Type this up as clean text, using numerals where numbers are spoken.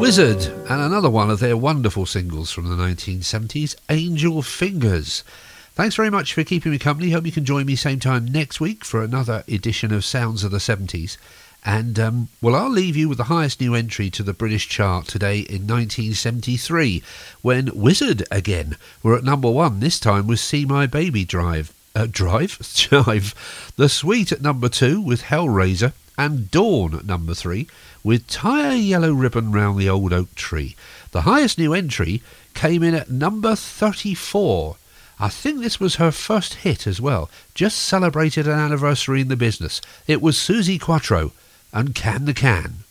Wizzard, and another one of their wonderful singles from the 1970s, Angel Fingers. Thanks very much for keeping me company. Hope you can join me same time next week for another edition of Sounds of the 70s. And, well, I'll leave you with the highest new entry to the British chart today in 1973, when Wizzard again were at number one, this time with See My Baby Jive. The Sweet at number 2 with Hellraiser, and Dawn at number 3 with Tie a Yellow Ribbon Round the Old Oak Tree. The highest new entry came in at number 34. I think this was her first hit as well. Just celebrated an anniversary in the business. It was Suzi Quatro and Can the Can.